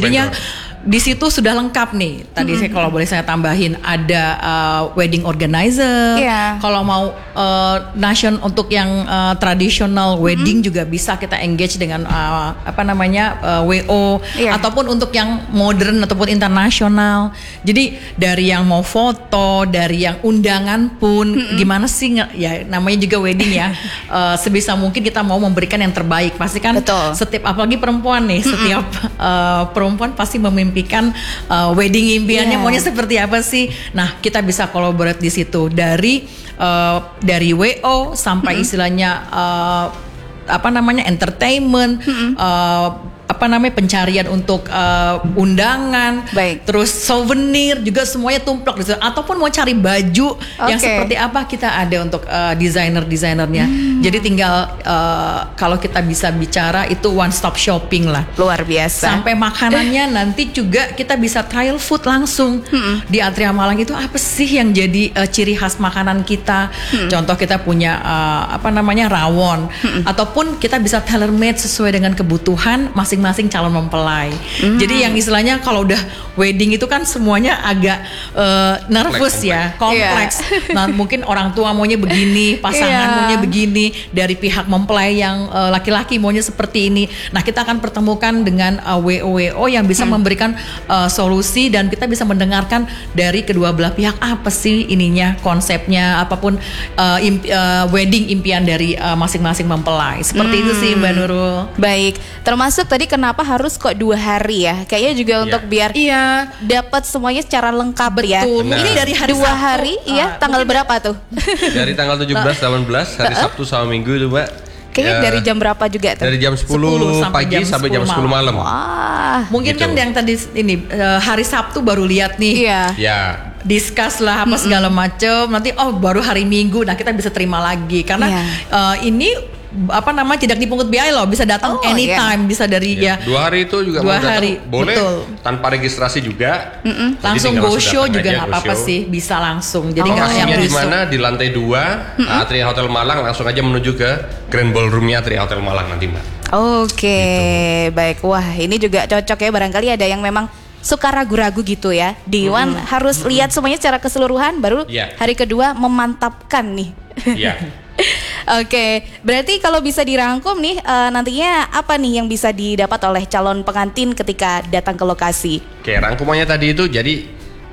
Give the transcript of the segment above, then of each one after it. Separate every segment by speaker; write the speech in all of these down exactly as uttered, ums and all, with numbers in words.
Speaker 1: Jadinya
Speaker 2: vendor.
Speaker 1: Di situ sudah lengkap nih. Tadi mm-hmm. saya kalau boleh saya tambahin ada uh, wedding organizer.
Speaker 3: Yeah.
Speaker 1: Kalau mau uh, nation untuk yang uh, traditional wedding mm-hmm. juga bisa kita engage dengan uh, apa namanya uh, W O yeah. ataupun untuk yang modern ataupun internasional. Jadi dari yang mau foto, dari yang undangan pun mm-hmm. gimana sih ya namanya juga wedding ya. uh, sebisa mungkin kita mau memberikan yang terbaik. Pasti kan
Speaker 3: Betul.
Speaker 1: Setiap apalagi perempuan nih, mm-hmm. setiap uh, perempuan pasti memimpikan Kan uh, wedding impiannya yeah. maunya seperti apa sih? Nah kita bisa collaborate di situ dari uh, dari W O sampai mm-hmm. istilahnya uh, apa namanya entertainment, mm-hmm. uh, apa namanya pencarian untuk uh, undangan,
Speaker 3: baik.
Speaker 1: Terus souvenir juga semuanya tumplok di situ. Ataupun mau cari baju okay. yang seperti apa kita ada untuk uh, desainer-desainernya. Hmm. Jadi tinggal uh, kalau kita bisa bicara itu one stop shopping lah.
Speaker 3: Luar biasa.
Speaker 1: Sampai makanannya nanti juga kita bisa trial food langsung hmm. di Atria Malang itu apa sih yang jadi uh, ciri khas makanan kita? Hmm. Contoh kita punya uh, apa namanya rawon, hmm. ataupun kita bisa tailor made sesuai dengan kebutuhan masing masing calon mempelai. Mm. Jadi yang istilahnya kalau udah wedding itu kan semuanya agak uh, nervous kompleks, ya, kompleks. Yeah. Nah, mungkin orang tua maunya begini, pasangan yeah. maunya begini, dari pihak mempelai yang uh, laki-laki maunya seperti ini. Nah, kita akan pertemukan dengan uh, W O W O yang bisa mm. memberikan uh, solusi dan kita bisa mendengarkan dari kedua belah pihak apa sih ininya, konsepnya, apapun uh, impi, uh, wedding impian dari uh, masing-masing mempelai. Seperti mm. itu sih Mbak Nurul.
Speaker 3: Baik, termasuk tadi kenapa harus kok dua hari ya? Kayaknya juga yeah. untuk biar
Speaker 1: iya.
Speaker 3: dapat semuanya secara lengkap. Betul. Ya.
Speaker 1: Betul. Ini dari hari
Speaker 3: dua
Speaker 1: Sabtu.
Speaker 3: hari, uh, iya. Tanggal berapa tuh?
Speaker 2: Dari tanggal tujuh belas, delapan belas hari Sabtu sama Minggu itu, Mbak.
Speaker 3: Kayaknya ya, dari jam berapa juga tuh?
Speaker 2: Dari jam sepuluh, sepuluh pagi jam sampai jam sepuluh malam.
Speaker 3: Wah.
Speaker 1: Mungkin gitu. Kan yang tadi ini uh, hari Sabtu baru lihat nih.
Speaker 3: Iya.
Speaker 2: Ya.
Speaker 1: Discuss lah apa segala macam. Nanti oh baru hari Minggu, nah kita bisa terima lagi karena yeah. uh, ini apa namanya tidak dipungut biaya loh, bisa datang
Speaker 3: oh,
Speaker 1: anytime, yeah. bisa dari
Speaker 2: ya.
Speaker 1: ya
Speaker 2: dua hari itu juga
Speaker 1: dua
Speaker 2: mau
Speaker 1: hari,
Speaker 2: datang boleh
Speaker 1: betul.
Speaker 2: Tanpa registrasi juga.
Speaker 1: Langsung go show juga nggak apa-apa sih, bisa langsung. Jadi nggak
Speaker 2: oh,
Speaker 1: yang
Speaker 2: di mana di lantai dua Atria Hotel Malang, langsung aja menuju ke Grand Ballroomnya Atria Hotel Malang nanti Mbak.
Speaker 3: Oke, okay. gitu. Baik. Wah ini juga cocok ya, barangkali ada yang memang suka ragu-ragu gitu ya. Dewan mm-hmm. harus mm-hmm. lihat semuanya secara keseluruhan, baru yeah. hari kedua memantapkan nih.
Speaker 2: Iya.
Speaker 3: Oke, okay. Berarti kalau bisa dirangkum nih uh, nantinya apa nih yang bisa didapat oleh calon pengantin ketika datang ke lokasi?
Speaker 2: Oke, rangkumannya tadi itu jadi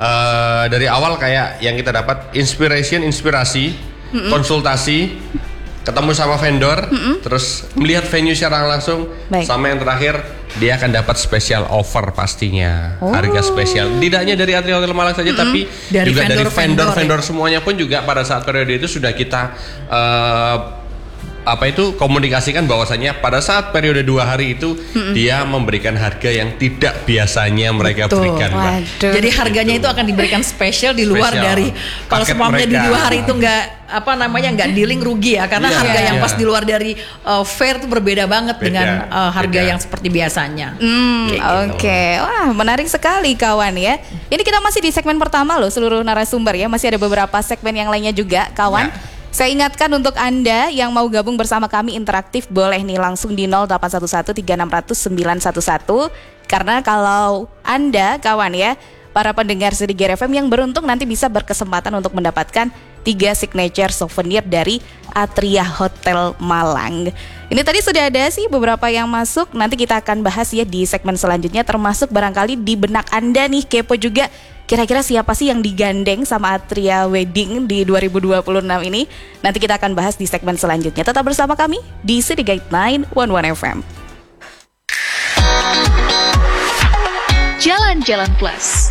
Speaker 2: uh, dari awal kayak yang kita dapat inspiration, inspirasi, mm-hmm. konsultasi, ketemu sama vendor, mm-hmm. terus melihat venue secara langsung, baik. Sama yang terakhir dia akan dapat special offer pastinya, oh. harga spesial. Tidak hanya dari Atria Hotel Malang saja, mm-hmm. tapi dari juga vendor, dari vendor-vendor ya. Semuanya pun juga pada saat periode itu sudah kita uh, apa itu komunikasikan bahwasanya pada saat periode dua hari itu mm-hmm. dia memberikan harga yang tidak biasanya mereka Betul. Berikan.
Speaker 1: Jadi harganya gitu. Itu akan diberikan spesial di luar spesial. Dari kalau semuanya di dua hari itu enggak apa namanya nggak dealing rugi ya karena yeah, harga yeah, yang yeah. pas di luar dari uh, fair itu berbeda banget beda, dengan uh, harga beda. Yang seperti biasanya.
Speaker 3: Mm, gitu. Oke, okay. Wah menarik sekali kawan ya. Ini kita masih di segmen pertama loh seluruh narasumber ya, masih ada beberapa segmen yang lainnya juga kawan. Yeah. Saya ingatkan untuk Anda yang mau gabung bersama kami interaktif boleh nih langsung di nol delapan satu satu tiga enam nol nol sembilan satu satu karena kalau Anda kawan ya para pendengar Sedikit F M yang beruntung nanti bisa berkesempatan untuk mendapatkan tiga signature souvenir dari Atria Hotel Malang. Ini tadi sudah ada sih beberapa yang masuk. Nanti kita akan bahas ya di segmen selanjutnya, termasuk barangkali di benak Anda nih kepo juga. Kira-kira siapa sih yang digandeng sama Atria Wedding di dua ribu dua puluh enam ini? Nanti kita akan bahas di segmen selanjutnya. Tetap bersama kami di Sedikit sembilan satu satu F M.
Speaker 4: Jalan-Jalan Plus.